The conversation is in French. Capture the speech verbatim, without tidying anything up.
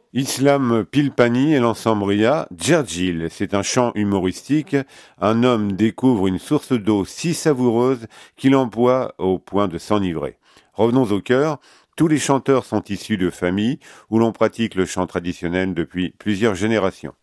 Islam Pilpani et l'ensemble Ria, Djerdjil, c'est un chant humoristique. Un homme découvre une source d'eau si savoureuse qu'il en boit au point de s'enivrer. Revenons au cœur. Tous les chanteurs sont issus de familles où l'on pratique le chant traditionnel depuis plusieurs générations.